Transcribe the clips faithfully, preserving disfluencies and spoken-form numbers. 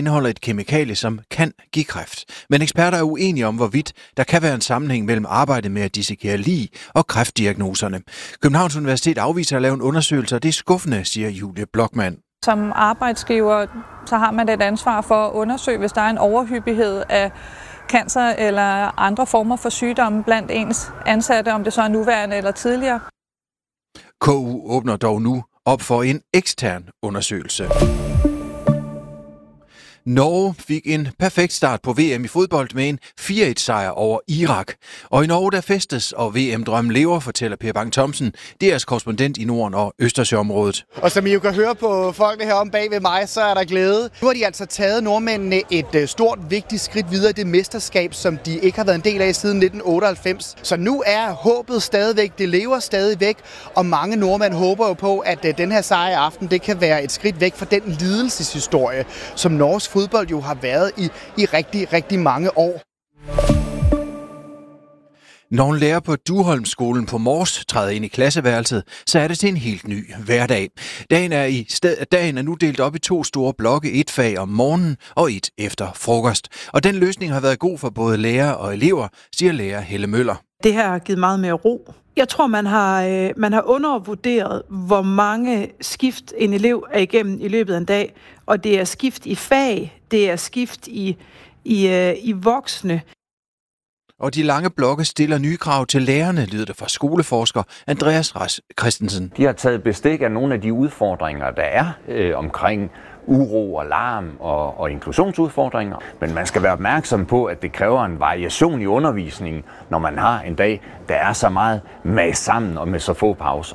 indeholder et kemikalie, som kan give kræft. Men eksperter er uenige om, hvorvidt der kan være en sammenhæng mellem arbejdet med at dissekere lig og kræftdiagnoserne. Københavns Universitet afviser at lave en undersøgelse, og det er skuffende, siger Julie Blokman. Som arbejdsgiver, så har man et ansvar for at undersøge, hvis der er en overhyppighed af cancer eller andre former for sygdomme blandt ens ansatte, om det så er nuværende eller tidligere. K U åbner dog nu op for en ekstern undersøgelse. Norge fik en perfekt start på V M i fodbold med en fire et sejr over Irak. Og i Norge der festes, og V M-drømmen lever, fortæller Per Bang Thomsen, D R's korrespondent i Norden og Østersøområdet. Og som I jo kan høre på folkene heromme bag ved mig, så er der glæde. Nu har de altså taget nordmændene et stort, vigtigt skridt videre i det mesterskab, som de ikke har været en del af siden nitten otteoghalvfems. Så nu er håbet stadigvæk, det lever stadigvæk, og mange nordmænd håber jo på, at den her sejr i aften, det kan være et skridt væk fra den lidelseshistorie, som Norges fodbold jo har været i, i rigtig, rigtig mange år. Når en lærer på Duholmskolen på Mors træder ind i klasseværelset, så er det til en helt ny hverdag. Dagen er, i sted, dagen er nu delt op i to store blokke, et fag om morgenen og et efter frokost. Og den løsning har været god for både lærere og elever, siger lærer Helle Møller. Det her har givet meget mere ro. Jeg tror, man har, øh, man har undervurderet, hvor mange skift en elev er igennem i løbet af en dag. Og det er skift i fag, det er skift i, i, øh, i voksne. Og de lange blokke stiller nye krav til lærerne, lyder det fra skoleforsker Andreas Ras Christensen. De har taget bestik af nogle af de udfordringer, der er øh, omkring uro og larm og, og inklusionsudfordringer. Men man skal være opmærksom på, at det kræver en variation i undervisningen, når man har en dag, der er så meget med sammen og med så få pauser.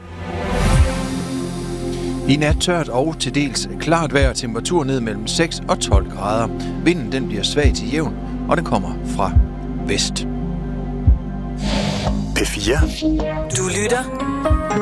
I nat tørt og til dels klart vejr, temperatur ned mellem seks og tolv grader. Vinden den bliver svag til jævn, og den kommer fra vest. P fire. Du lytter